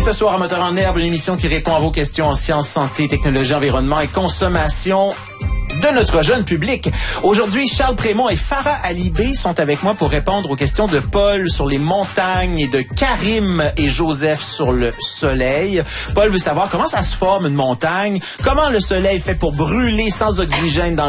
ce soir, à Moteur en herbe, une émission qui répond à vos questions en sciences, santé, technologie, environnement et consommation de notre jeune public. Aujourd'hui, Charles Prémont et Farah Alibé sont avec moi pour répondre aux questions de Paul sur les montagnes et de Karim et Joseph sur le soleil. Paul veut savoir comment ça se forme une montagne, comment le soleil fait pour brûler sans oxygène dans